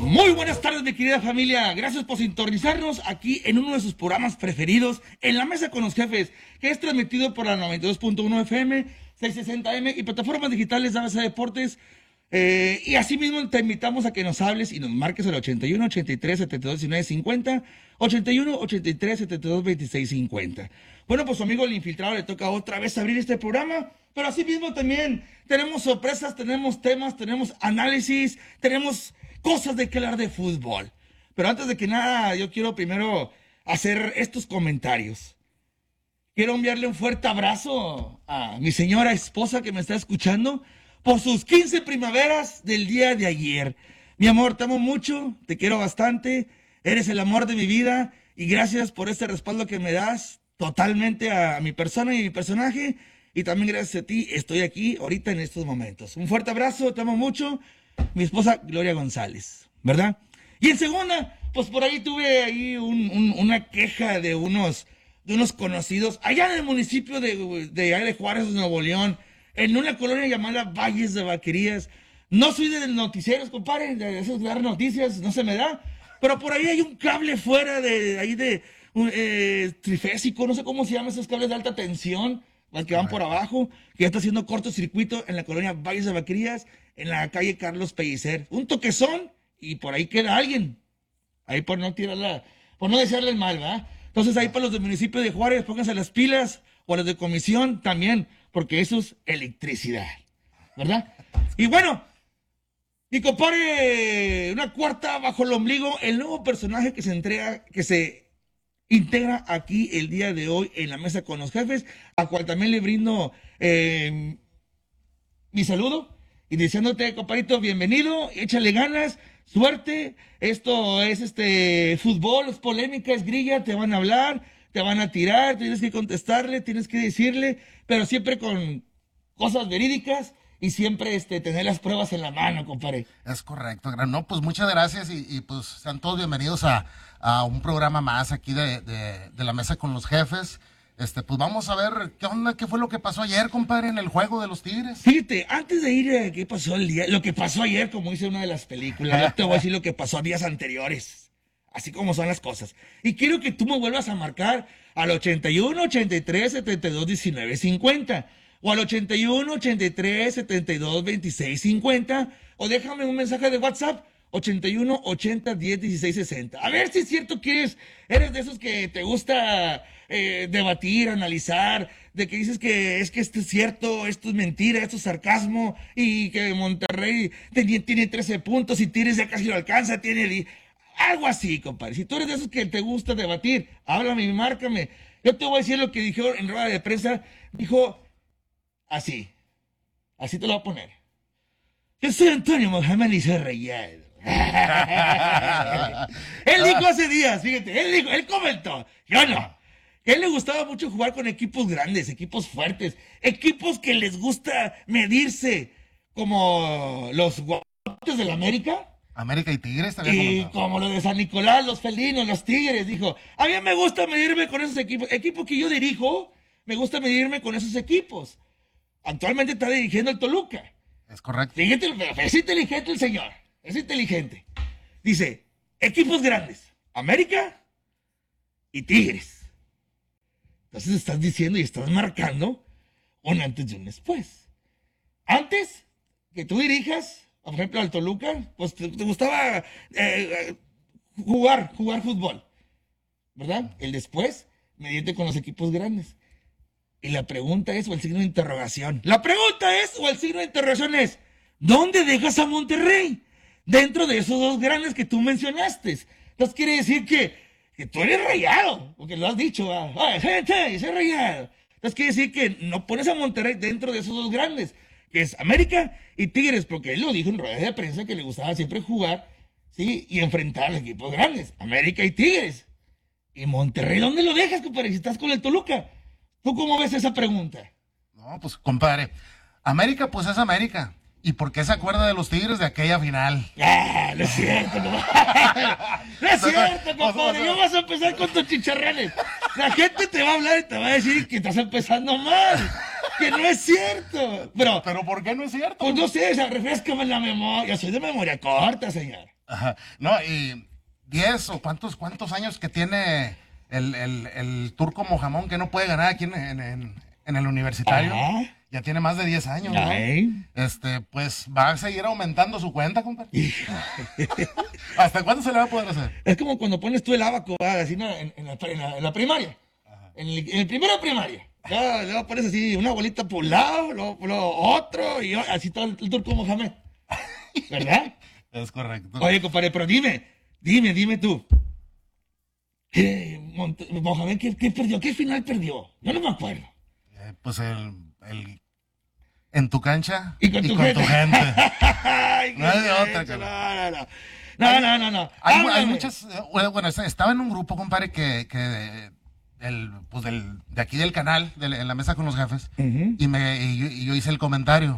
Muy buenas tardes, mi querida familia. Gracias por sintonizarnos aquí en uno de sus programas preferidos, En la Mesa con los Jefes, que es transmitido por la 92.1 FM, 660M y plataformas digitales de ABC Deportes. Y asimismo te invitamos a que nos hables y nos marques al 81 83 72 19 50, 81 83 72 26 50. Bueno, pues su amigo el infiltrado le toca otra vez abrir este programa, pero asimismo también tenemos sorpresas, tenemos temas, tenemos análisis, tenemos cosas de que hablar de fútbol. Pero antes de que nada, yo quiero primero hacer estos comentarios. Quiero enviarle un fuerte abrazo a mi señora esposa que me está escuchando por sus 15 primaveras del día de ayer. Mi amor, te amo mucho, te quiero bastante, eres el amor de mi vida y gracias por este respaldo que me das totalmente a mi persona y a mi personaje. Y también gracias a ti estoy aquí ahorita en estos momentos. Un fuerte abrazo, te amo mucho. Mi esposa Gloria González, ¿verdad? Y en segunda, pues por ahí tuve ahí una queja de unos conocidos allá en el municipio de Juárez, Nuevo León, en una colonia llamada Valles de Vaquerías. No soy de noticieros, compadre, de esos dar noticias, no se me da, pero por ahí hay un cable fuera trifésico, no sé cómo se llama esos cables de alta tensión, las que van por abajo, que ya está haciendo cortocircuito en la colonia Valles de Vaquerías, en la calle Carlos Pellicer. Un toquezón y por ahí queda alguien. Ahí por no desearle el mal, ¿verdad? Entonces ahí para los del municipio de Juárez, pónganse las pilas, o los de comisión también, porque eso es electricidad, ¿verdad? Y bueno, mi compadre, una cuarta bajo el ombligo, el nuevo personaje que se integra aquí el día de hoy en la mesa con los jefes, a cual también le brindo mi saludo y diciéndote, compadrito, bienvenido, échale ganas, suerte. Esto es fútbol, es polémica, es grilla, te van a hablar, te van a tirar, tienes que contestarle, tienes que decirle, pero siempre con cosas verídicas y siempre tener las pruebas en la mano, compadre. Es correcto, gran. No, pues muchas gracias y pues sean todos bienvenidos a un programa más aquí de la mesa con los jefes. Pues vamos a ver qué onda, qué fue lo que pasó ayer, compadre, en el juego de los Tigres. Fíjate, antes de ir a qué pasó lo que pasó ayer, como dice una de las películas, yo te voy a decir lo que pasó días anteriores, así como son las cosas. Y quiero que tú me vuelvas a marcar al 81 83 72 19 50 o al 81 83 72 26 50 o déjame un mensaje de WhatsApp 81 80 10 16 60. A ver si es cierto que eres de esos que te gusta debatir, analizar, de que dices que esto es cierto, esto es mentira, esto es sarcasmo, y que Monterrey tiene 13 puntos y Tigres ya casi lo alcanza, algo así, compadre. Si tú eres de esos que te gusta debatir, háblame y márcame. Yo te voy a decir lo que dijo en rueda de prensa. Dijo así te lo voy a poner. Yo soy Antonio Mohamed Liceo Reyes. Él dijo hace días, fíjate, él comentó, yo no. A él le gustaba mucho jugar con equipos grandes, equipos fuertes, equipos que les gusta medirse, como los Guates del América. América y Tigres también. Y como los de San Nicolás, los Felinos, los Tigres, dijo, a mí me gusta medirme con esos equipos que yo dirijo, me gusta medirme con esos equipos. Actualmente está dirigiendo el Toluca. Es correcto. Fíjate, es inteligente el señor, es inteligente. Dice, equipos grandes, América y Tigres. Entonces estás diciendo y estás marcando un antes y un después. Antes que tú dirijas, por ejemplo, al Toluca, pues te gustaba jugar fútbol, ¿verdad? El después, medirte con los equipos grandes. Y la pregunta es, o el signo de interrogación. La pregunta es, o el signo de interrogación es, ¿dónde dejas a Monterrey? Dentro de esos dos grandes que tú mencionaste. Entonces quiere decir que tú eres rayado, porque lo has dicho, gente, soy rayado. Entonces quiere decir que no pones a Monterrey dentro de esos dos grandes, que es América y Tigres, porque él lo dijo en ruedas de prensa que le gustaba siempre jugar, ¿sí? Y enfrentar a los equipos grandes, América y Tigres. ¿Y Monterrey dónde lo dejas, compadre, si estás con el Toluca? ¿Tú cómo ves esa pregunta? No, pues, compadre, América pues es América. ¿Y por qué se acuerda de los Tigres de aquella final? No es cierto, no. No es cierto, compadre. No vas a empezar con tus chicharrones. La gente te va a hablar y te va a decir que estás empezando mal. Que no es cierto. Pero ¿por qué no es cierto? Pues no sé, o sea, refrescame la memoria. Yo soy de memoria corta, señor. Ajá. No, y 10 o cuántos años que tiene el turco Mojamón que no puede ganar aquí en el universitario. Ajá. Ya tiene más de 10 años, ¿no? Ay. Pues va a seguir aumentando su cuenta, compadre. ¿Hasta cuándo se le va a poder hacer? Es como cuando pones tú el abaco, ¿verdad? Así en la primaria. En el primero de primaria. Ya, luego pones así una bolita por un lado, luego otro, y así todo el turco Mohamed. ¿Verdad? Es correcto. Oye, compadre, pero dime tú. Mohamed, ¿qué perdió? ¿Qué final perdió? Yo no me acuerdo. Pues en tu cancha Y con tu tu gente. gente. Ay, No hay de qué otra, hecho, cabrón. no. Hay Háblame. muchas, bueno, estaba en un grupo, compadre, de aquí del canal, en la mesa con los jefes, Ujú. y yo hice el comentario,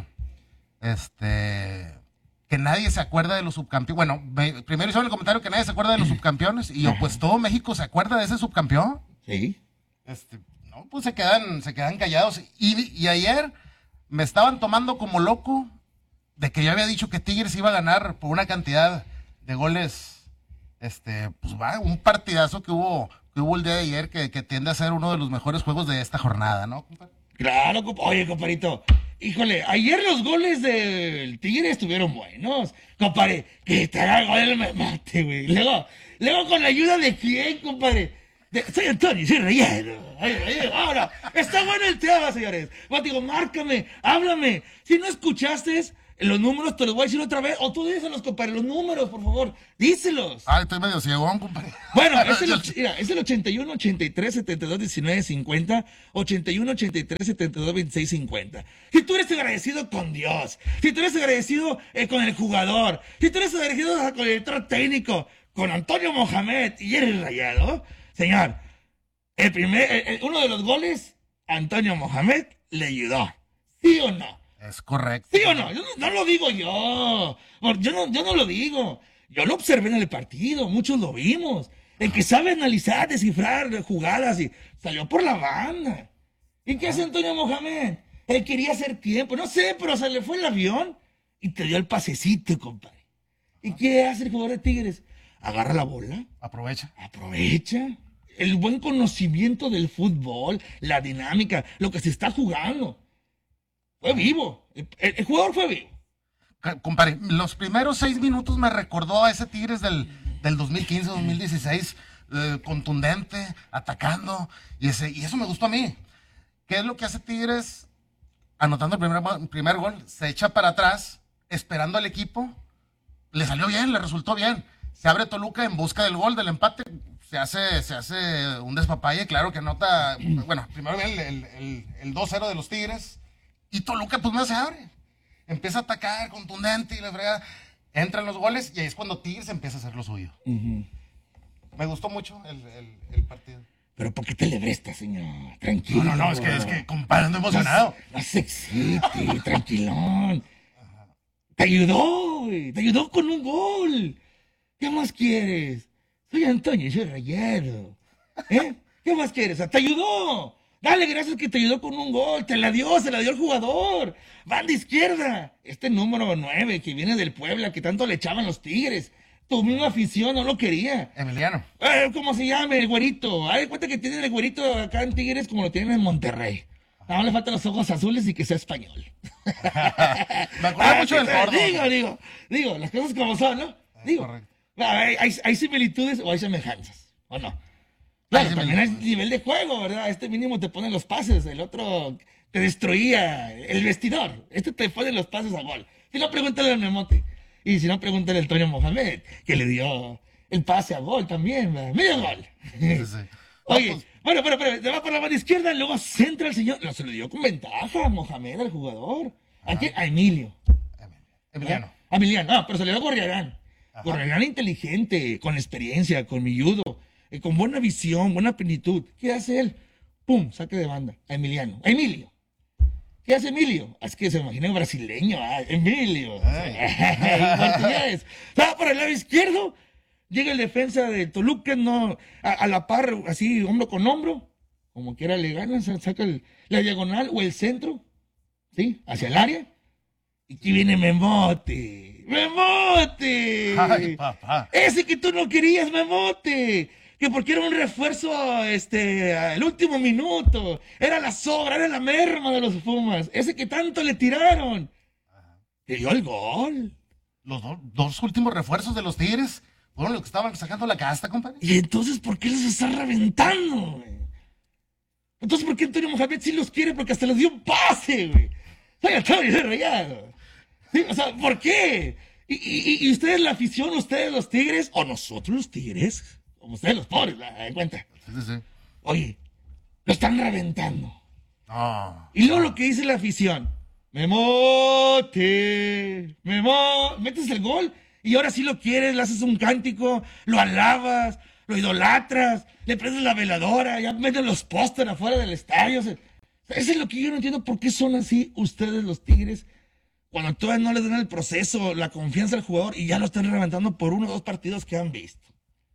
que nadie se acuerda de los subcampeones. Bueno, primero hicieron el comentario que nadie se acuerda de los subcampeones, y yo, pues todo México se acuerda de ese subcampeón. Sí. No, pues se quedan callados. Y ayer me estaban tomando como loco de que yo había dicho que Tigres iba a ganar por una cantidad de goles. Pues va, un partidazo que hubo el día de ayer que tiende a ser uno de los mejores juegos de esta jornada, ¿no, compadre? Claro, oye, compadrito. Híjole, ayer los goles del Tigre estuvieron buenos. Compadre, que te haga gol me mate, güey. Luego con la ayuda de quién, compadre. Soy Antonio, soy Rayero. Ahora, está bueno el tema, señores. Pues digo, márcame, háblame. Si no escuchaste los números, te los voy a decir otra vez. O tú díselos, compadre, los números, por favor. Díselos. Ay, estoy medio ciegón, compadre. Bueno, es el 81 83 72 19 50, 81 83 72 26 50. Si tú eres agradecido con Dios, si tú eres agradecido con el jugador, si tú eres agradecido con el director técnico, con Antonio Mohamed y eres Rayado, señor, uno de los goles, Antonio Mohamed le ayudó. ¿Sí o no? Es correcto. ¿Sí o no? No lo digo yo. Yo no lo digo. Yo lo observé en el partido. Muchos lo vimos. El que sabe analizar, descifrar jugadas y salió por la banda. ¿Y qué hace Antonio Mohamed? Él quería hacer tiempo. No sé, pero se le fue el avión y te dio el pasecito, compadre. ¿Y qué hace el jugador de Tigres? Agarra la bola, Aprovecha. aprovecha el buen conocimiento del fútbol, la dinámica, lo que se está jugando. Fue vivo. El jugador fue vivo. Compadre, los primeros 6 minutos me recordó a ese Tigres del 2015-2016, contundente, atacando, y eso me gustó a mí. ¿Qué es lo que hace Tigres? Anotando el primer gol, se echa para atrás, esperando al equipo, le salió bien, le resultó bien. Se abre Toluca en busca del gol, del empate, se hace un despapalle, claro que anota, bueno, primero el 2-0 de los Tigres, y Toluca pues no se abre. Empieza a atacar contundente y la frega. Entran los goles y ahí es cuando Tigres empieza a hacer lo suyo. Me gustó mucho el partido. Pero ¿por qué te lebrestas, señor? Tranquilo. No, es que compadre, ando emocionado. No se excite, tranquilón. Te ayudó, güey. Te ayudó con un gol. ¿Qué más quieres? Soy Antonio, soy Rayero. ¿Eh? ¿Qué más quieres? O sea, te ayudó. Dale gracias que te ayudó con un gol. Se la dio el jugador. Banda izquierda. Este número 9 que viene del Puebla, que tanto le echaban los Tigres. Tu misma afición no lo quería. Emiliano. ¿Cómo se llama? El güerito. Hay cuenta que tienen el güerito acá en Tigres como lo tienen en Monterrey. Nada más le faltan los ojos azules y que sea español. Me acuerdo mucho del gordo. Digo, las cosas como son, ¿no? Digo, correcto. hay similitudes o hay semejanzas, ¿o no? Claro, Hay también hay similitudes. nivel de juego, ¿verdad? Este mínimo te pone los pases, el otro te destruía el vestidor. Este te pone los pases a gol. Si no, pregúntale al Memote. Y si no, pregúntale al Antonio Mohamed, que le dio el pase a gol también, ¿verdad? Medio gol. Sí. Oye, No, pues, bueno, pero te va por la mano izquierda, luego centra el señor. No, se le dio con ventaja a Mohamed, al jugador. ¿A quién? A Emilio. Emiliano. A Emiliano, pero se le dio a Gorriarán. Gorriarán inteligente, con experiencia, con milludo, con buena visión, buena plenitud. ¿Qué hace él? ¡Pum! Saque de banda. A Emiliano. A Emilio. ¿Qué hace Emilio? Es que se imagina un brasileño. Emilio. Portugués. Va por el lado izquierdo. Llega el defensa de Toluca, no, a la par, así, hombro con hombro. Como quiera le gana, saca la diagonal o el centro. ¿Sí? Hacia el área. Y aquí viene Memote. ¡Memote! Ay, papá. Ese que tú no querías, Memote. Que porque era un refuerzo, al último minuto. Era la sobra, era la merma de los Pumas. Ese que tanto le tiraron. Le dio el gol. Los dos últimos refuerzos de los Tigres fueron los que estaban sacando la casta, compadre. Y entonces, ¿por qué los está reventando, güey? Entonces, ¿por qué Antonio Mohamed sí los quiere? Porque hasta les dio un pase, güey. Soy Antonio de Rayado. Sí, o sea, ¿por qué? ¿Y ustedes la afición, ustedes los Tigres, o nosotros los Tigres? Como ustedes los pobres, ¿me dan cuenta? Sí. Oye, lo están reventando. No. Y luego lo que dice la afición. Memote, metes el gol y ahora sí lo quieres, le haces un cántico, lo alabas, lo idolatras, le prendes la veladora, ya meten los pósteres afuera del estadio. O sea, eso es lo que yo no entiendo, por qué son así ustedes los Tigres, cuando todavía no les dan el proceso, la confianza al jugador y ya lo están reventando por 1 o 2 partidos que han visto.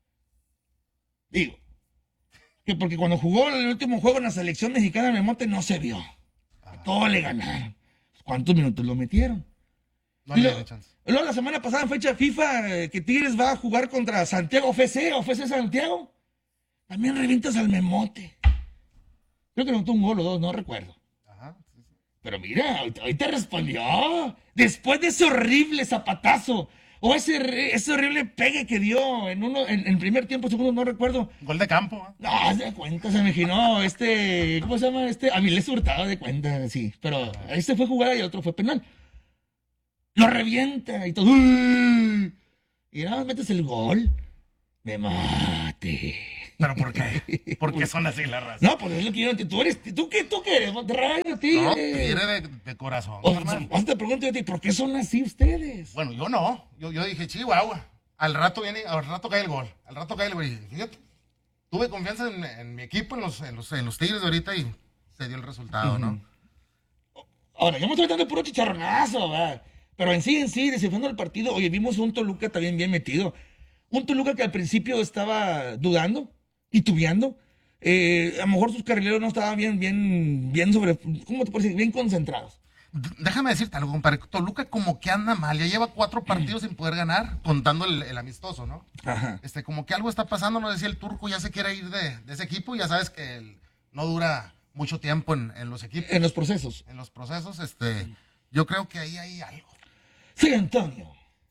Digo, que porque cuando jugó el último juego en la selección mexicana de Memote no se vio. A todos le ganaron. ¿Cuántos minutos lo metieron? No Y le luego, di chance. luego la semana pasada en fecha FIFA, que Tigres va a jugar contra Santiago FC Santiago. También revientas al Memote. Creo que notó un gol o 2, no recuerdo. Ajá. Sí. Pero mira, hoy te respondió. Después de ese horrible zapatazo, o ese horrible pegue que dio en primer tiempo, segundo, no recuerdo. Gol de campo, ¿eh? No, se da cuenta, se imaginó, ¿cómo se llama? Avilés Hurtado de cuenta, sí. Pero este fue jugada y el otro fue penal. Lo revienta y todo. ¡Uy! Y nada más metes el gol. Me mate. ¿Pero por qué? ¿Por qué son así las razas? No, pues es lo que yo no entiendo. ¿Tú qué eres? Monterrey, Tigre. No, Tigre de corazón. O carnal. sea, te pregunto yo a ti, ¿por qué son así ustedes? Bueno, yo no. Yo dije, Chihuahua. Al rato cae el gol. Al rato cae el gol. Y fíjate, tuve confianza en mi equipo, en los Tigres de ahorita y se dio el resultado, ¿no? Ahora, yo me estoy dando puro chicharronazo, ¿verdad? Pero en sí, descifrando el partido, oye, vimos un Toluca también bien metido. Un Toluca que al principio estaba dudando, titubeando. A lo mejor sus carrileros no estaban bien sobre, ¿cómo te puedo decir? Bien concentrados. Déjame decirte algo, compadre. Toluca como que anda mal. Ya lleva 4 partidos sin poder ganar, contando el amistoso, ¿no? Ajá. Como que algo está pasando. No sé si el turco ya se quiere ir de ese equipo. Ya sabes que no dura mucho tiempo en los equipos. En los procesos. En los procesos, yo creo que ahí hay algo. Sí, Antonio.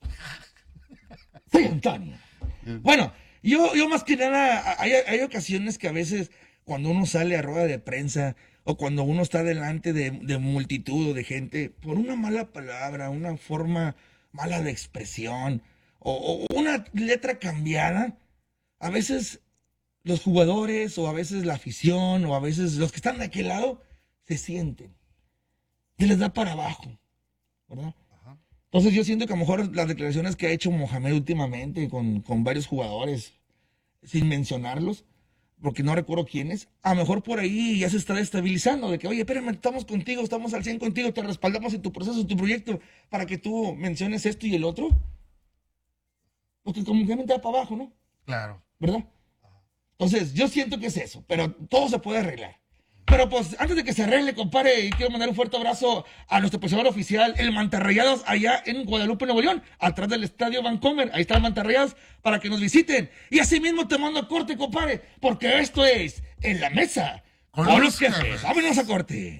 Sí, Antonio. Bueno, yo más que nada, hay ocasiones que a veces cuando uno sale a rueda de prensa o cuando uno está delante de multitud o de gente, por una mala palabra, una forma mala de expresión o una letra cambiada, a veces los jugadores o a veces la afición o a veces los que están de aquel lado se sienten. Se les da para abajo, ¿verdad? Entonces yo siento que a lo mejor las declaraciones que ha hecho Mohamed últimamente con varios jugadores, sin mencionarlos, porque no recuerdo quiénes, a lo mejor por ahí ya se está destabilizando, de que, oye, espérame, estamos contigo, estamos al 100 contigo, te respaldamos en tu proceso, en tu proyecto, para que tú menciones esto y el otro. Porque como que da para abajo, ¿no? Claro. ¿Verdad? Entonces yo siento que es eso, pero todo se puede arreglar. Pero pues antes de que se arregle, compadre, quiero mandar un fuerte abrazo a nuestro patrocinador oficial, el Mantarrayados, allá en Guadalupe, Nuevo León, atrás del Estadio Vancomer. Ahí está el Mantarrayados para que nos visiten. Y así mismo te mando a corte, compadre, porque esto es En la Mesa con los Jefes. Vámonos a corte.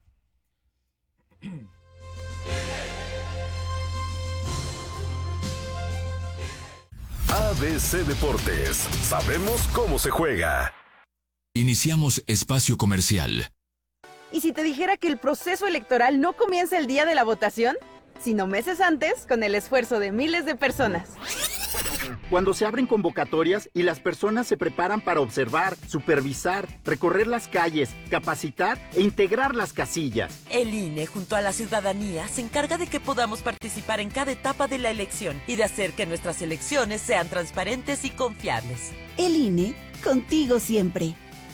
ABC Deportes. Sabemos cómo se juega. Iniciamos espacio comercial. ¿Y si te dijera que el proceso electoral no comienza el día de la votación, sino meses antes, con el esfuerzo de miles de personas? Cuando se abren convocatorias y las personas se preparan para observar, supervisar, recorrer las calles, capacitar e integrar las casillas. El INE, junto a la ciudadanía, se encarga de que podamos participar en cada etapa de la elección y de hacer que nuestras elecciones sean transparentes y confiables. El INE, contigo siempre.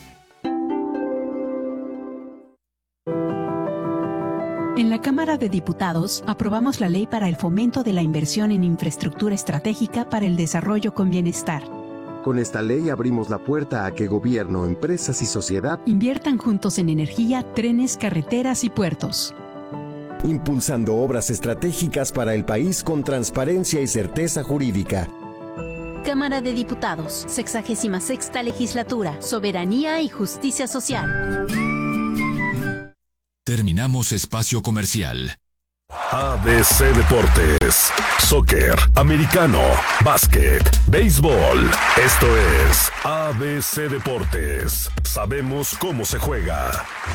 En la Cámara de Diputados aprobamos la ley para el fomento de la inversión en infraestructura estratégica para el desarrollo con bienestar. Con esta ley abrimos la puerta a que gobierno, empresas y sociedad inviertan juntos en energía, trenes, carreteras y puertos. impulsando obras estratégicas para el país con transparencia y certeza jurídica. Cámara de Diputados, 66ª Legislatura, Soberanía y Justicia Social. Terminamos espacio comercial. ABC Deportes, soccer, americano, básquet, béisbol. Esto es ABC Deportes. Sabemos cómo se juega.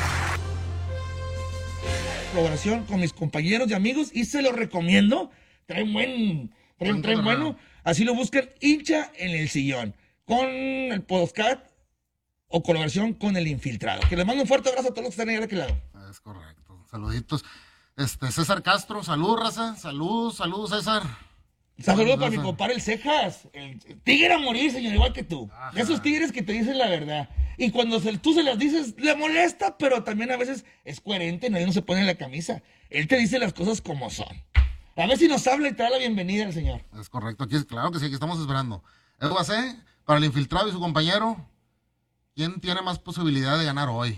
Colaboración con mis compañeros y amigos y se lo recomiendo. Traen bueno. Así lo buscan, hincha en el sillón. Con el podcast o colaboración con el infiltrado. Que les mando un fuerte abrazo a todos los que están ahí de aquel lado. Es correcto. Saluditos. César Castro, salud, raza. Salud, César. Saludos para mi compadre el Cejas. El tigre a morir, señor, igual que tú. Ajá. De esos tigres que te dicen la verdad. Y cuando tú se las dices, le molesta, pero también a veces es coherente, no, él no se pone en la camisa. Él te dice las cosas como son. A ver si nos habla y te da la bienvenida al señor. Es correcto, claro que sí, aquí estamos esperando. Eva C, para el infiltrado y su compañero, ¿quién tiene más posibilidad de ganar hoy?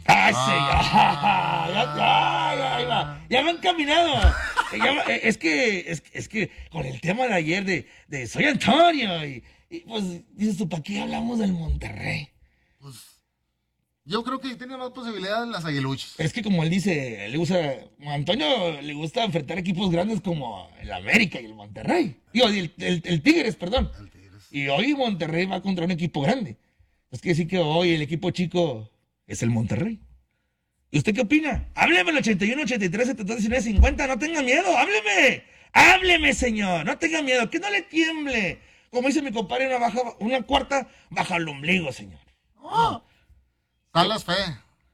Ya me han caminado. Es que con el tema de ayer de soy Antonio y pues dices tú, ¿para qué hablamos del Monterrey? Pues yo creo que tiene más posibilidades las Aguiluchas. Es que como él dice, a Antonio le gusta enfrentar equipos grandes como el América y el Monterrey. Digo, el Tigres, perdón. El Tigres. Y hoy Monterrey va contra un equipo grande. Es que decir que hoy el equipo chico es el Monterrey. ¿Y usted qué opina? Hábleme al 81, 83, 72, 19, 50. No tenga miedo, hábleme. Hábleme, señor. No tenga miedo, que no le tiemble. Como dice mi compadre, una cuarta baja el ombligo, señor. ¡Oh! Salas Fe.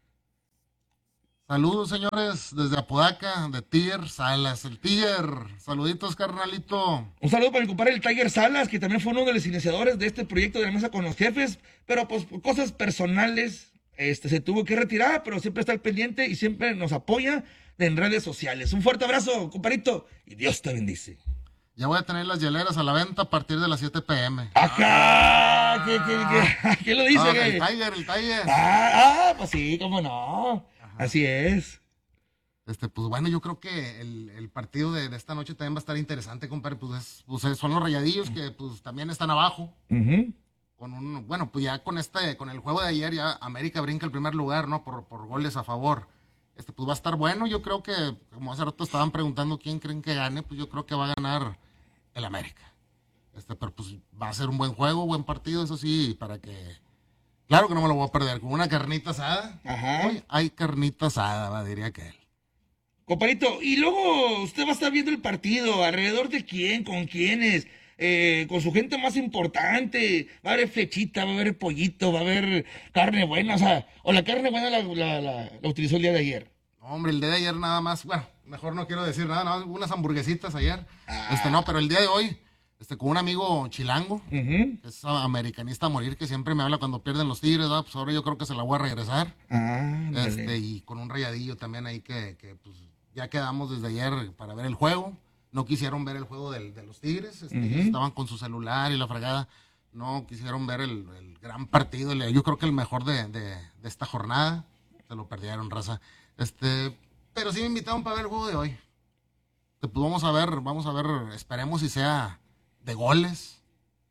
Saludos, señores, desde Apodaca, de Tiger Salas. El Tiger. Saluditos, carnalito. Un saludo para mi compadre el Tiger Salas, que también fue uno de los iniciadores de este proyecto de la mesa con los jefes, pero pues por cosas personales se tuvo que retirar, pero siempre está al pendiente y siempre nos apoya en redes sociales. Un fuerte abrazo, compadrito, y Dios te bendice. Ya voy a tener las hieleras a la venta a partir de las 7 p.m. ¡Acá! ¿Qué lo dice? No, el Tiger. Pues sí, cómo no. Ajá. Así es. Pues bueno, yo creo que el partido de esta noche también va a estar interesante, compadre. Pues son los Rayadillos que pues también están abajo. Uh-huh. Pues ya con el juego de ayer ya América brinca el primer lugar, ¿no? Por goles a favor. Pues va a estar bueno. Yo creo que, como hace rato estaban preguntando quién creen que gane, pues yo creo que va a ganar el América. Pero pues va a ser un buen juego, buen partido, eso sí, para que... Claro que no me lo voy a perder, con una carnita asada. Ajá. Hoy hay carnita asada, diría que él. Compadrito, y luego usted va a estar viendo el partido, ¿alrededor de quién? ¿Con quiénes? Con su gente más importante. Va a haber flechita, va a haber pollito, va a haber carne buena, o la carne buena la utilizó el día de ayer. Hombre, el día de ayer nada más, bueno, mejor no quiero decir nada, unas hamburguesitas ayer. No, pero el día de hoy, con un amigo chilango, que es americanista a morir, que siempre me habla cuando pierden los Tigres, ¿verdad? Pues ahora yo creo que se la voy a regresar. Y con un rayadillo también ahí que pues ya quedamos desde ayer para ver el juego. No quisieron ver el juego de los Tigres, estaban con su celular y la fregada. No quisieron ver el gran partido, yo creo que el mejor de esta jornada. Se lo perdieron, raza. Pero sí me invitaron para ver el juego de hoy. Pues vamos a ver, esperemos si sea de goles.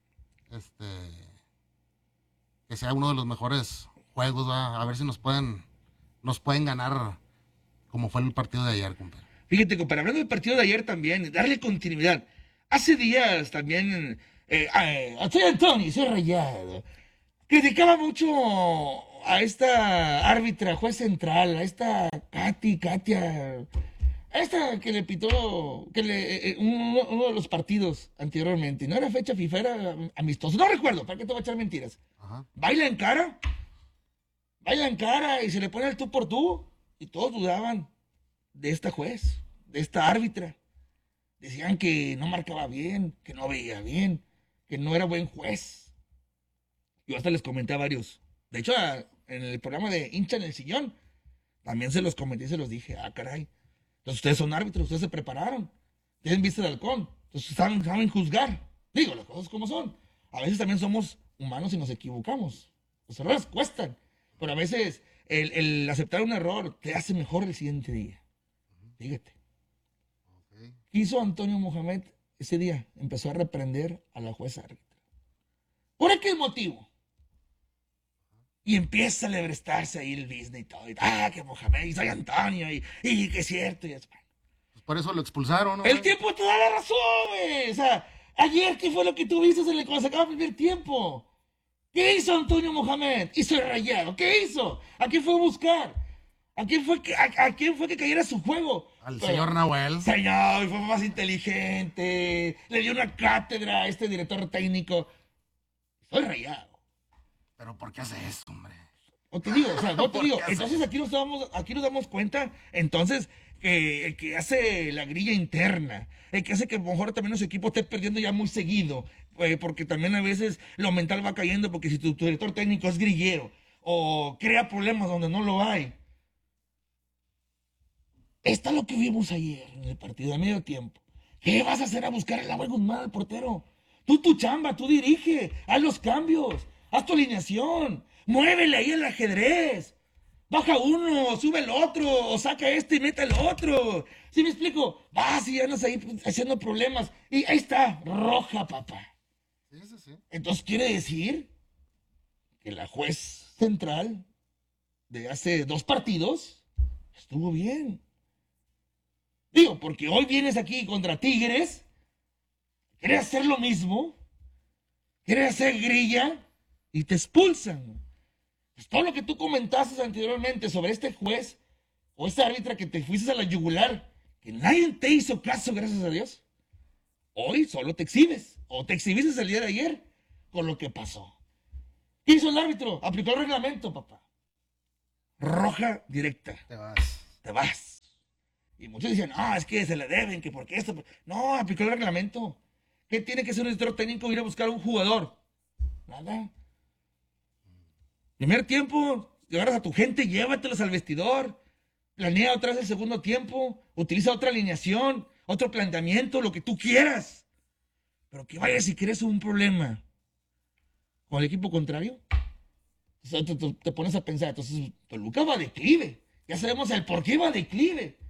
Que sea uno de los mejores juegos, ¿va? A ver si nos pueden ganar como fue el partido de ayer, compadre. Fíjate, compadre, hablando del partido de ayer también, darle continuidad. Hace días también, soy Antonio, soy Rayado. Criticaba mucho a esta árbitra, juez central, a esta Katia, a esta que le pitó uno de los partidos anteriormente. No era fecha FIFA, era amistoso. No recuerdo, ¿para qué te voy a echar mentiras? Ajá. Baila en cara y se le pone el tú por tú. Y todos dudaban de esta juez, de esta árbitra. Decían que no marcaba bien, que no veía bien, que no era buen juez. Yo hasta les comenté a varios. De hecho, en el programa de Hincha en el Sillón, también se los comenté y se los dije, caray. Entonces ustedes son árbitros, ustedes se prepararon, tienen vista de halcón, entonces saben juzgar. Digo, las cosas como son. A veces también somos humanos y nos equivocamos. Los errores cuestan, pero a veces el aceptar un error te hace mejor el siguiente día. Fíjate. ¿Qué hizo Antonio Mohamed ese día? Empezó a reprender a la jueza árbitra. ¿Por qué motivo? Y empieza a lebrestarse ahí el business y todo. Y, que Mohamed, y soy Antonio, y que es cierto. Y eso. Pues por eso lo expulsaron, ¿no? El tiempo te da la razón, güey. O sea, ayer, ¿qué fue lo que tú viste cuando se acaba el primer tiempo? ¿Qué hizo Antonio Mohamed? Hizo el Rayado. ¿Qué hizo? ¿A quién fue a buscar? ¿A quién fue que cayera su juego? Al señor Nahuel. Señor, fue más inteligente. Le dio una cátedra a este director técnico. Soy Rayado. ¿Pero por qué hace eso, hombre? No te digo, entonces aquí nos damos cuenta, entonces, que el que hace la grilla interna, el que hace que a lo mejor también nuestro equipo esté perdiendo ya muy seguido, porque también a veces lo mental va cayendo, porque si tu director técnico es grillero, o crea problemas donde no lo hay. Está lo que vimos ayer en el partido de medio tiempo. ¿Qué vas a hacer a buscar el Nahuel Guzmán al portero? Tú tu chamba, tú dirige, haz los cambios, haz tu alineación, muévele ahí el ajedrez. Baja uno, sube el otro, o saca este y mete el otro. ¿Sí me explico? Vas y andas ahí haciendo problemas. Y ahí está, roja, papá. Sí. Entonces quiere decir que la juez central de hace 2 partidos estuvo bien. Digo, porque hoy vienes aquí contra Tigres, quieres hacer lo mismo, quieres hacer grilla y te expulsan. Pues todo lo que tú comentaste anteriormente sobre este juez o esta árbitra que te fuiste a la yugular, que nadie te hizo caso, gracias a Dios, hoy solo te exhibes, o te exhibiste el día de ayer con lo que pasó. ¿Qué hizo el árbitro? Aplicó el reglamento, papá. Roja directa. Te vas. Y muchos dicen, es que se le deben, que porque esto... No, aplicó el reglamento. ¿Qué tiene que hacer un director técnico ir a buscar a un jugador? Nada. Primer tiempo, agarras a tu gente, llévatelos al vestidor, planea otra vez el segundo tiempo, utiliza otra alineación, otro planteamiento, lo que tú quieras. Pero que vayas si quieres un problema con el equipo contrario, te pones a pensar, entonces Toluca va a declive. Ya sabemos el por qué va a declive.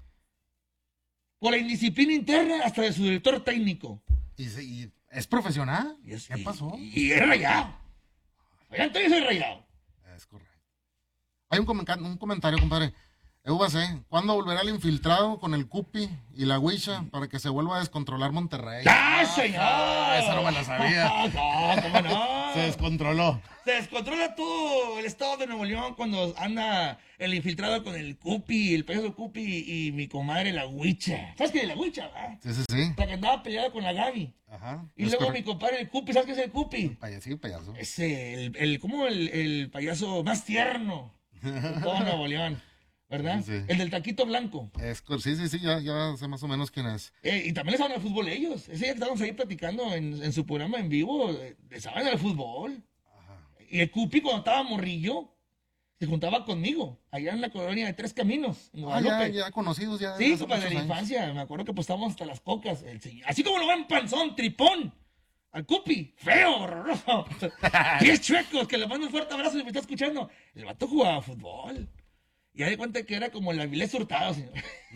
Por la indisciplina interna hasta de su director técnico. ¿Y es profesional? ¿Qué pasó? Y es Rayado. Oye, Antonio, soy Rayado. Es correcto. Hay un comentario, compadre. EVC, ¿cuándo volverá el infiltrado con el Cupi y la Huicha para que se vuelva a descontrolar Monterrey? ¡Ah, señor! Esa no me la sabía. No, ¿cómo no? Se descontroló. Se descontrola todo el estado de Nuevo León cuando anda el infiltrado con el Cupi, el payaso Cupi y mi comadre la Huicha. ¿Sabes qué es la Huicha, verdad? Sí. La que andaba peleada con la Gaby. Ajá. Y luego mi compadre el Cupi, ¿sabes qué es el Cupi? Payaso. Es el payaso más tierno de todo Nuevo León. ¿Verdad? Sí. El del taquito blanco. Sí, ya sé más o menos quién es. Y también les saben al fútbol ellos. Ese día que estábamos ahí platicando en su programa en vivo, les saben al fútbol. Ajá. Y el Cupi cuando estaba morrillo, se juntaba conmigo, allá en la colonia de Tres Caminos, en Guadalupe. Ya conocidos ya. Sí, compadre, de la infancia. Me acuerdo que pues estábamos hasta las cocas. Así como lo ven panzón, tripón. Al Cupi, feo, horroroso. 10 chuecos, que le mando un fuerte abrazo y me está escuchando. El vato jugaba fútbol. Y ya de cuenta que era como el Avilés Hurtado, señor.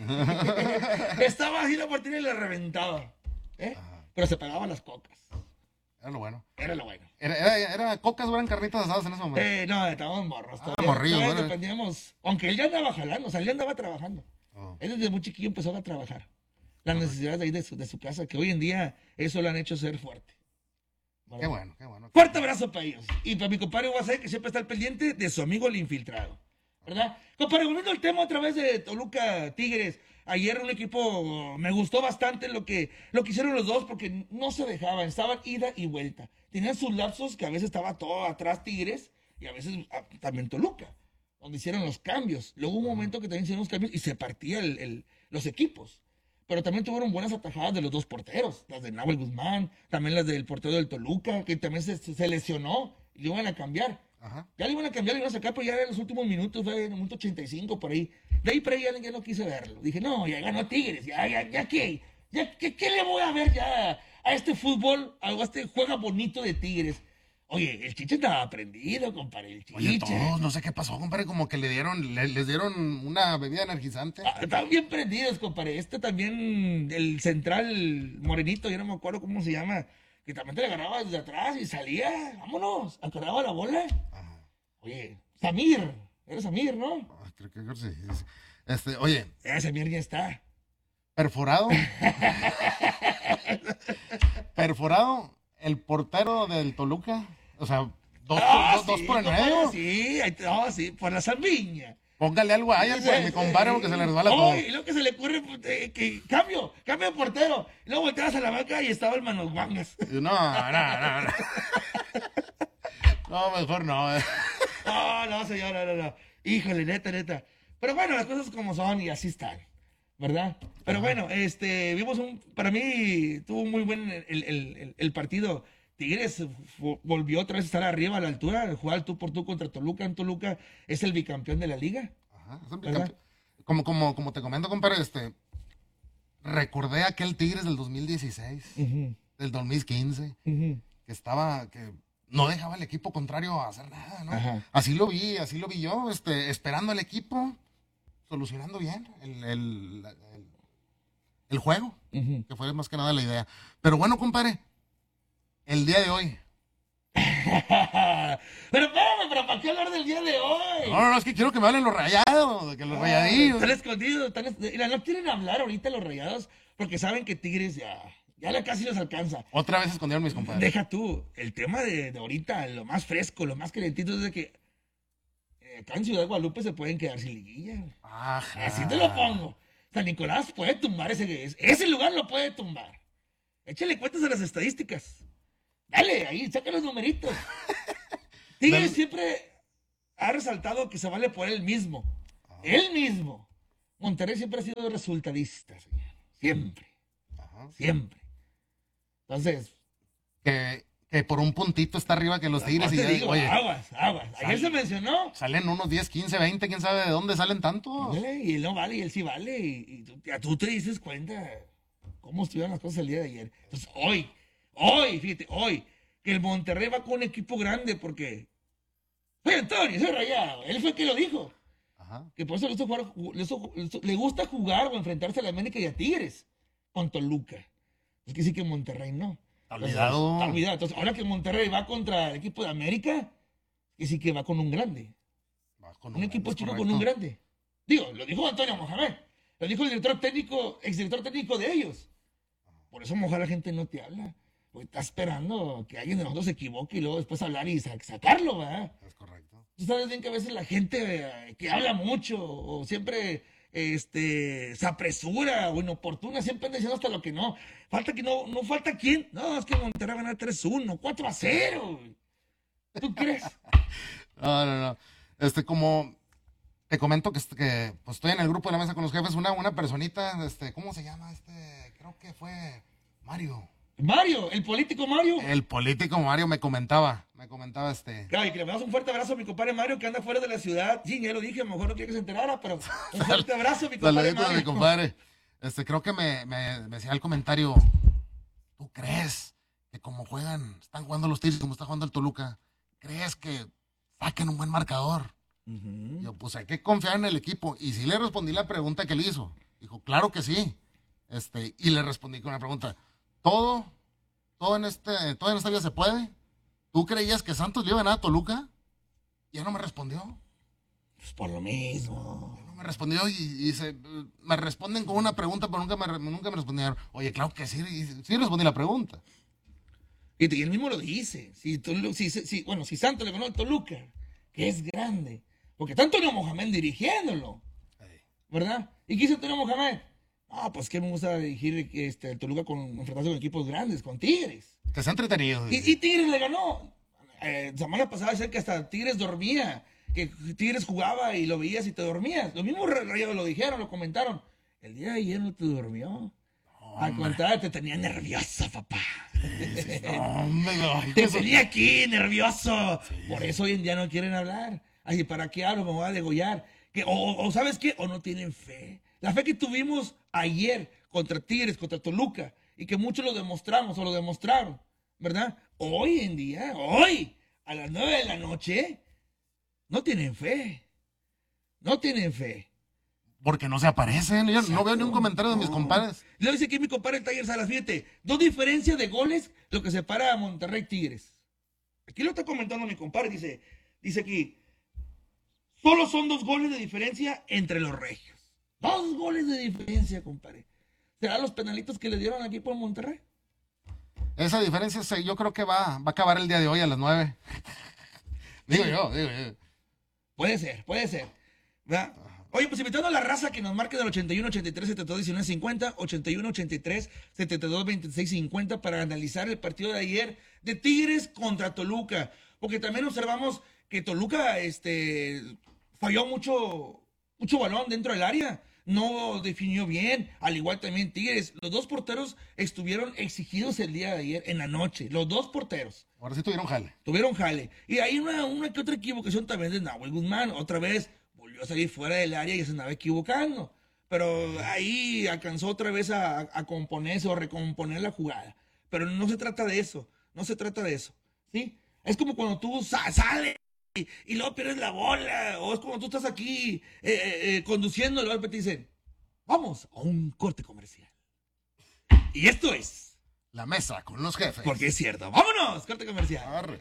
Estaba así la partida y la reventaba. Pero se pagaban las cocas. Era lo bueno. ¿Era cocas o eran carnitas asadas en ese momento? No, estábamos morros. Morrillos. Dependíamos. Aunque él ya andaba jalando, o sea, él ya andaba trabajando. Él desde muy chiquillo empezó a trabajar. Las necesidades de ahí de su casa, que hoy en día eso lo han hecho ser fuerte. Qué bueno. Fuerte abrazo para ellos. Y para mi compadre Guasé, que siempre está al pendiente de su amigo el infiltrado. ¿Verdad? Compadre, volviendo al tema otra vez de Toluca Tigres, ayer un equipo, me gustó bastante lo que hicieron los dos porque no se dejaban, estaban ida y vuelta. Tenían sus lapsos que a veces estaba todo atrás Tigres y a veces también Toluca, donde hicieron los cambios. Luego hubo un momento que también hicieron los cambios y se partían los equipos. Pero también tuvieron buenas atajadas de los dos porteros, las de Nahuel Guzmán, también las del portero del Toluca, que también se lesionó y le iban a cambiar. Ajá. Ya le iban a cambiar, le iban a sacar, pero ya en los últimos minutos, fue en el minuto 85 por ahí. De ahí para ahí ya no quise verlo. Dije, no, ya ganó Tigres, ya ¿qué le voy a ver ya a este fútbol, a este juega bonito de Tigres? Oye, el Chiche estaba prendido, compadre, el Chiche. Oye, todos, no sé qué pasó, compadre, como que les dieron una bebida energizante. Estaban bien prendidos, compadre. También, el central morenito, yo no me acuerdo cómo se llama, que también te le agarraba desde atrás y salía, vámonos, agarraba la bola. Ajá. Oye, Samir, era Samir, ¿no? Creo que sí. Oye. Samir ya está. Perforado. Perforado, el portero del Toluca. O sea, dos por el medio. Sí, por la zambiña. Póngale algo a ella, pues, mi compadre, porque se le resbala todo. Y luego que se le ocurre, que cambio de portero. Y luego volteabas a la banca y estaba el Manos Guangas. No. No, mejor no. No, señor, no. Híjole, neta. Pero bueno, las cosas como son y así están, ¿verdad? Pero bueno, vimos para mí, tuvo muy buen el partido. Tigres volvió otra vez a estar arriba a la altura, jugar al tú por tú contra Toluca. En Toluca es el bicampeón de la liga. Ajá, es el bicampeón. Como te comento, compadre, recordé aquel Tigres del 2016, del 2015, que no dejaba al equipo contrario a hacer nada, ¿no? Ajá. Así lo vi yo, esperando al equipo, solucionando bien el juego, que fue más que nada la idea. Pero bueno, compadre, el día de hoy. Pero espérame, ¿para qué hablar del día de hoy? No, es que quiero que me hablen los Rayados, que los Rayadillos. Están escondidos, mira, no quieren hablar ahorita los Rayados porque saben que Tigres ya casi los alcanza. Otra vez escondieron mis compadres. Deja tú, el tema de ahorita, lo más fresco, lo más calentito es de que acá en Ciudad Guadalupe se pueden quedar sin liguilla. Ajá. Así te lo pongo. San Nicolás puede tumbar ese lugar, lo puede tumbar. Échale cuentas a las estadísticas. Dale, ahí, saca los numeritos. Tigres siempre ha resaltado que se vale por él mismo. Él mismo. Monterrey siempre ha sido resultadista, señor. Siempre. Siempre. Entonces. Que por un puntito está arriba que los Tigres. Oye, aguas. Ayer se mencionó. Salen unos 10, 15, 20, quién sabe de dónde salen tantos. Y él no vale, y él sí vale. Y tú te dices cuenta cómo estuvieron las cosas el día de ayer. Entonces, fíjate, que el Monterrey va con un equipo grande porque soy Antonio, soy Rayado. Él fue el que lo dijo. Ajá. Que por eso le gusta jugar o enfrentarse a la América y a Tigres con Toluca. Es que sí que Monterrey no. Está olvidado. Entonces, ahora que Monterrey va contra el equipo de América, que sí que va con un grande. Un equipo chico con un grande. Digo, lo dijo Antonio Mohamed. Lo dijo el exdirector técnico de ellos. Por eso mejor la gente no te habla. Porque está esperando que alguien de nosotros se equivoque y luego después hablar y sacarlo, ¿verdad? Es correcto. Tú sabes bien que a veces la gente que habla mucho o siempre se apresura o inoportuna, siempre anda diciendo hasta lo que no. No falta quién. No, es que Monterrey va a ganar 3-1, 4-0. ¿Tú crees? No. Como te comento que pues estoy en el grupo de la mesa con los jefes, una personita, ¿cómo se llama? Creo que fue Mario, el político Mario. El político Mario me comentaba. Claro, y que le damos un fuerte abrazo a mi compadre Mario, que anda fuera de la ciudad. Sí, ya lo dije, a lo mejor no quiere que se enterara, pero un fuerte abrazo a mi compadre Mario. Mi compadre. Creo que me decía el comentario, ¿tú crees que como están jugando los Tigres, como está jugando el Toluca, crees que saquen un buen marcador? Yo, pues hay que confiar en el equipo. Y sí le respondí la pregunta que él hizo. Dijo, claro que sí. Y le respondí con una pregunta. Todo en esta vida se puede. ¿Tú creías que Santos le iba a ganar a Toluca? Ya no me respondió. Pues por lo mismo. Ya no me respondió me responden con una pregunta, pero nunca me respondieron. Oye, claro que sí respondí la pregunta. Y él mismo lo dice. Si Santos le ganó al Toluca, que es grande, porque está Antonio Mohamed dirigiéndolo, ¿verdad? ¿Y qué hizo Antonio Mohamed? Pues que me gusta dirigir el Toluca enfrentarse con equipos grandes, con Tigres. Que se ha entretenido. Y Tigres le ganó. Semana pasada decían que hasta Tigres dormía, que Tigres jugaba y lo veías y te dormías. Los mismos Rayados lo dijeron, lo comentaron. El día de ayer no te durmió. Al contrario, te tenía nervioso, papá. Te tenía aquí nervioso. Sí. Por eso hoy en día no quieren hablar. Ay, ¿para qué hablo? Me voy a degollar. O ¿sabes qué? O no tienen fe. La fe que tuvimos ayer contra Tigres, contra Toluca, y que muchos lo demostraron, ¿verdad? Hoy en día, a las 9 de la noche, no tienen fe. No tienen fe. Porque no se aparecen. Yo no veo ni un comentario de mis compadres. Le dice aquí mi compadre Tigers a las 7. 2 diferencias de goles lo que separa a Monterrey Tigres. Aquí lo está comentando mi compadre. Dice aquí, solo son 2 goles de diferencia entre los regios. 2 goles de diferencia, compadre. ¿Será los penalitos que le dieron aquí por Monterrey? Esa diferencia yo creo que va a acabar el día de hoy a las 9. Digo yo. Puede ser. ¿Verdad? Oye, pues invitando a la raza que nos marque del 81 83 72 19 50, 81 83 72 26 50 para analizar el partido de ayer de Tigres contra Toluca. Porque también observamos que Toluca falló mucho balón dentro del área. No definió bien, al igual también Tigres. Los 2 porteros estuvieron exigidos el día de ayer, en la noche. Los 2 porteros. Ahora sí tuvieron jale. Y hay una que otra equivocación también de Nahuel Guzmán. Otra vez volvió a salir fuera del área y se andaba equivocando. Pero ahí alcanzó otra vez a componerse o recomponer la jugada. Pero no se trata de eso. ¿Sí? Es como cuando tú sales y luego pierdes la bola, o es como tú estás aquí conduciendo y luego te dicen, vamos a un corte comercial. Y esto es La Mesa con los Jefes. Porque es cierto. ¡Vámonos! Corte comercial. Arre.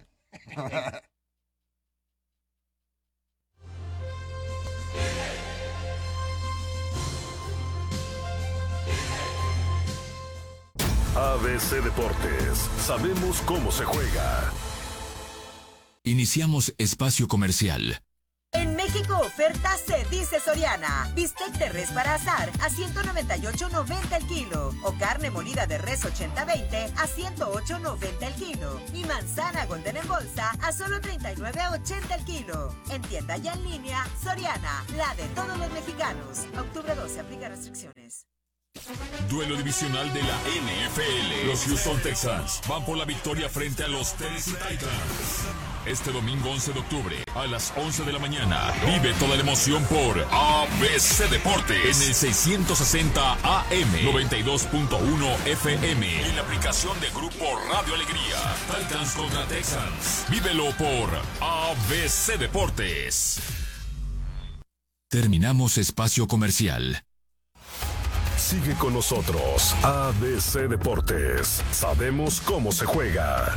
ABC Deportes, sabemos cómo se juega. Iniciamos espacio comercial. En México, oferta se dice Soriana. Bistec de res para asar a $198.90 el kilo. O carne molida de res 80-20 a $108.90 el kilo. Y manzana golden en bolsa a solo $39.80 el kilo. En tienda y en línea, Soriana, la de todos los mexicanos. Octubre 12, aplica restricciones. Duelo divisional de la NFL. Los Houston Texans van por la victoria frente a los Tennessee Titans. Este domingo 11 de octubre a las 11 de la mañana. Vive toda la emoción por ABC Deportes en el 660 AM, 92.1 FM. En la aplicación de Grupo Radio Alegría. Titans contra Texans. Vívelo por ABC Deportes. Terminamos espacio comercial. Sigue con nosotros, ABC Deportes. Sabemos cómo se juega.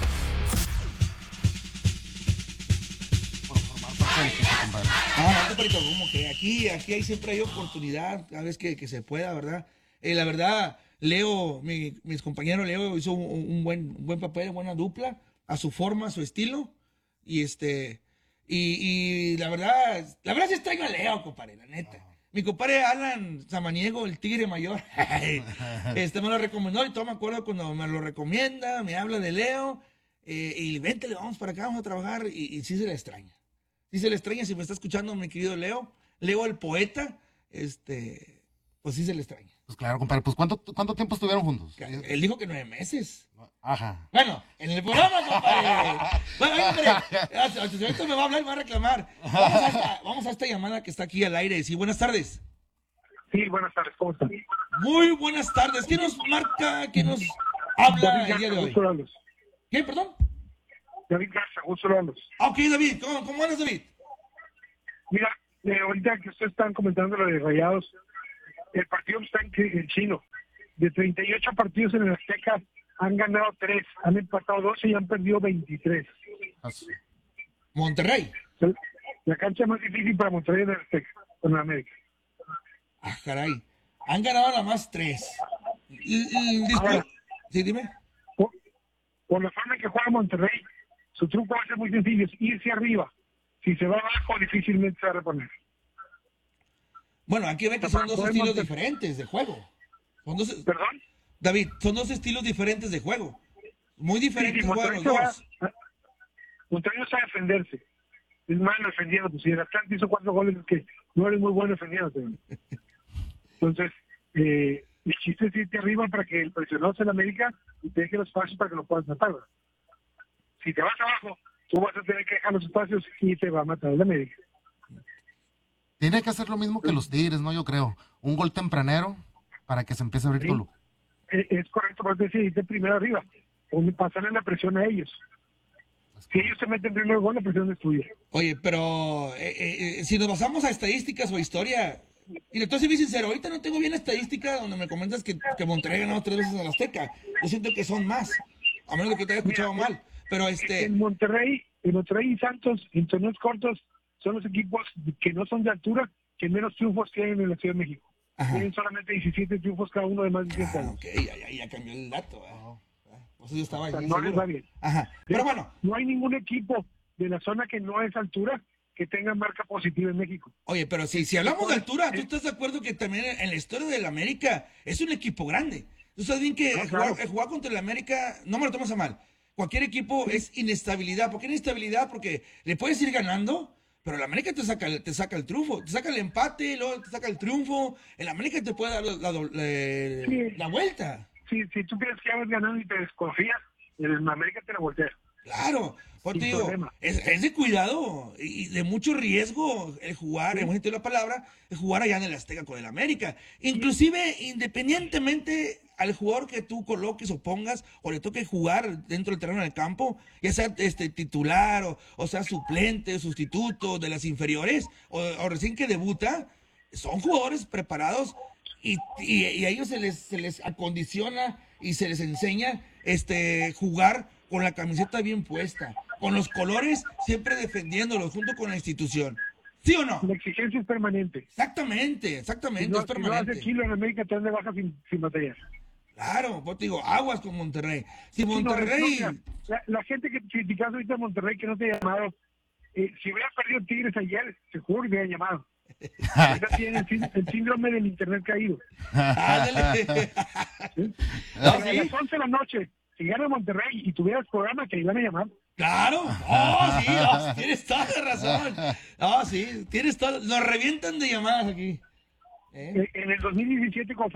Como que aquí siempre hay oportunidad, cada vez que se pueda, ¿verdad? La verdad, Leo, mis compañeros, Leo hizo un buen papel, buena dupla, a su forma, a su estilo. Y la verdad sí extraño a Leo, compadre, la neta. Mi compadre Alan Samaniego, el tigre mayor, me lo recomendó y todo me acuerdo cuando me lo recomienda, me habla de Leo, y vente, le vamos para acá, vamos a trabajar, y sí se le extraña. Sí se le extraña, si me está escuchando mi querido Leo el poeta, pues sí se le extraña. Pues claro, compadre, pues ¿cuánto tiempo estuvieron juntos? Él dijo que 9 meses. Ajá. Bueno, en el programa, compadre. Bueno, ahorita me va a hablar y me va a reclamar. Vamos a esta llamada que está aquí al aire. Sí, buenas tardes. Sí, buenas tardes, ¿cómo están? Muy buenas tardes. ¿Qué nos marca, qué nos habla el día de hoy? ¿Qué, perdón? David Garza, Gusto Lolos. Ok, David, ¿cómo andas, David? Mira, ahorita que ustedes están comentando lo de Rayados, el partido está en chino. De 38 partidos en el Azteca, han ganado 3, han empatado 12 y han perdido 23. Monterrey. La cancha más difícil para Monterrey es el Azteca, con la América. Ah, caray. Han ganado nada más 3. Ahora, sí, dime. Por la forma en que juega Monterrey, su truco va a ser muy sencillo, es irse arriba. Si se va abajo, difícilmente se va a reponer. Bueno, aquí ven que son 2 estilos diferentes de juego. ¿Perdón? David, son 2 estilos diferentes de juego. Muy diferentes juegos los dos. Monterrey no sabe defenderse. Es malo defendiendo. Pues si el Atlante hizo 4 goles, es que no eres muy bueno defendiendo. Entonces, el chiste es irte arriba para que el presionado sea el América y te deje los espacios para que lo puedas matar. Si te vas abajo, tú vas a tener que dejar los espacios y te va a matar el América. Tiene que hacer lo mismo que los Tigres, ¿no? Yo creo. Un gol tempranero para que se empiece a abrir Toluca. Es correcto, pero decir, irte primero arriba. Pasarle la presión a ellos. Si ellos se meten primero gol, la presión es tuya. Oye, pero si nos basamos a estadísticas o a historia, y entonces soy sincero, ahorita no tengo bien la estadística donde me comentas que Monterrey ha ganado 3 veces en la Azteca. Yo siento que son más, a menos de que te haya escuchado mal. Pero En Monterrey y Santos, en torneos cortos, son los equipos que no son de altura, que menos triunfos tienen en la Ciudad de México. Tienen solamente 17 triunfos cada uno de más de 100 años. Ok, ya cambió el dato. Pues yo estaba O sea, no les va bien. Ajá. Pero bueno. No hay ningún equipo de la zona que no es altura que tenga marca positiva en México. Oye, pero si hablamos de altura, ¿tú estás de acuerdo que también en la historia del América es un equipo grande? Tú sabes bien que jugar contra el América, no me lo tomes a mal, cualquier equipo es inestabilidad. ¿Por qué inestabilidad? Porque le puedes ir ganando, pero el América te saca el triunfo, te saca el empate, luego te saca el triunfo. El América te puede dar la vuelta. Si tú crees que vas ganando y te desconfías, el América te la voltea. Claro, pues te digo, es de cuidado y de mucho riesgo el jugar, hemos entendido la palabra, el jugar allá en el Azteca con el América. Inclusive, independientemente al jugador que tú coloques o pongas o le toque jugar dentro del terreno del campo, ya sea titular o sea suplente, sustituto de las inferiores o recién que debuta, son jugadores preparados y a ellos se les acondiciona y se les enseña jugar con la camiseta bien puesta, con los colores siempre defendiéndolos junto con la institución. ¿Sí o no? La exigencia es permanente. Exactamente, Si es permanente. Si no hace kilo en América, te dan de baja sin batallar. Claro, pues te digo, aguas con Monterrey. Si Monterrey... La gente que criticas ahorita a Monterrey que no te ha llamado, si hubiera perdido Tigres ayer, seguro que hubiera llamado. Tiene el síndrome del internet caído. Ándale. A las 11 de la noche, si gana Monterrey y tuvieras programa, que iban a llamar. Claro, sí, tienes toda la razón. Sí, tienes todo. Nos revientan de llamadas aquí. En el 2017,